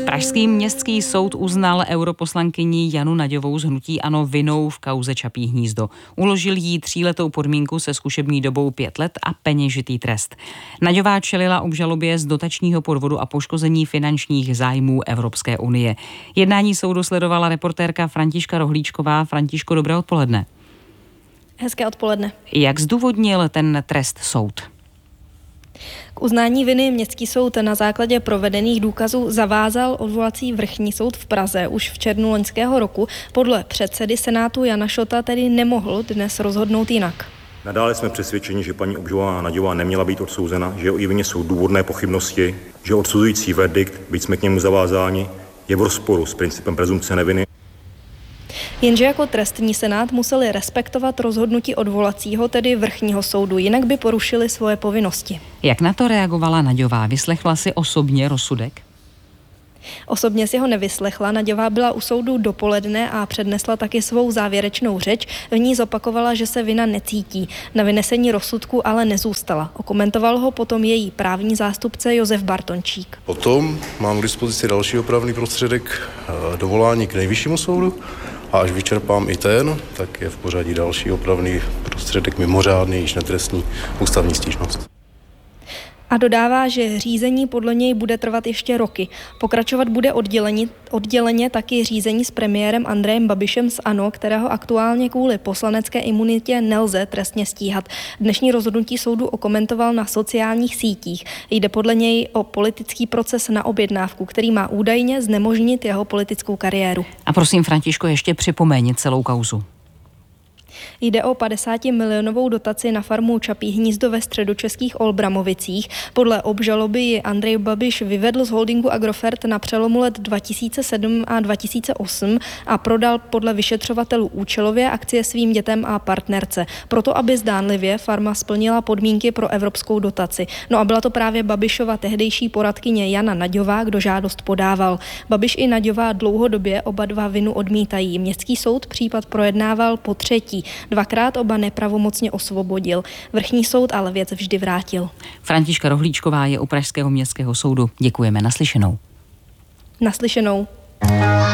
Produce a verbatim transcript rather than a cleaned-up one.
Pražský městský soud uznal europoslankyni Janu Naďovou z hnutí ANO vinou v kauze Čapí hnízdo. Uložil jí tříletou podmínku se zkušební dobou pět let a peněžitý trest. Naďová čelila obžalobě z dotačního podvodu a poškození finančních zájmů Evropské unie. Jednání soudu sledovala reportérka Františka Rohlíčková. Františko, dobré odpoledne. Hezké odpoledne. Jak zdůvodnil ten trest soud? K uznání viny městský soud na základě provedených důkazů zavázal odvolací vrchní soud v Praze už v červnu loňského roku. Podle předsedy Senátu Jana Šota tedy nemohl dnes rozhodnout jinak. Nadále jsme přesvědčeni, že paní obžalovaná Naďová neměla být odsouzena, že o její vině jsou důvodné pochybnosti, že odsuzující verdikt, byť jsme k němu zavázáni, je v rozporu s principem presumpce neviny. Jenže jako trestní senát museli respektovat rozhodnutí odvolacího, tedy vrchního soudu, jinak by porušili svoje povinnosti. Jak na to reagovala Naďová? Vyslechla si osobně rozsudek? Osobně si ho nevyslechla. Naďová byla u soudu dopoledne a přednesla taky svou závěrečnou řeč. V ní zopakovala, že se vina necítí. Na vynesení rozsudku ale nezůstala. Okomentoval ho potom její právní zástupce Josef Bartončík. Potom mám k dispozici další opravný prostředek dovolání k nejvyššímu soudu. A až vyčerpám i ten, tak je v pořadí další opravný prostředek mimořádný, již netrestní ústavní stížnost. A dodává, že řízení podle něj bude trvat ještě roky. Pokračovat bude odděleně, odděleně taky řízení s premiérem Andrejem Babišem z ANO, kterého aktuálně kvůli poslanecké imunitě nelze trestně stíhat. Dnešní rozhodnutí soudu okomentoval na sociálních sítích. Jde podle něj o politický proces na objednávku, který má údajně znemožnit jeho politickou kariéru. A prosím, Františko, ještě připomeň celou kauzu. Jde o padesátimilionovou dotaci na farmu Čapí hnízdo ve středočeských Olbramovicích. Podle obžaloby ji Andrej Babiš vyvedl z holdingu Agrofert na přelomu let dva tisíce sedm a dva tisíce osm a prodal podle vyšetřovatelů účelově akcie svým dětem a partnerce. Proto, aby zdánlivě farma splnila podmínky pro evropskou dotaci. No a byla to právě Babišova tehdejší poradkyně Jana Naďová, kdo žádost podával. Babiš i Naďová dlouhodobě oba dva vinu odmítají. Městský soud případ projednával po třetí. Dvakrát oba nepravomocně osvobodil. Vrchní soud ale věc vždy vrátil. Františka Rohlíčková je u Pražského městského soudu. Děkujeme, naslyšenou. Naslyšenou.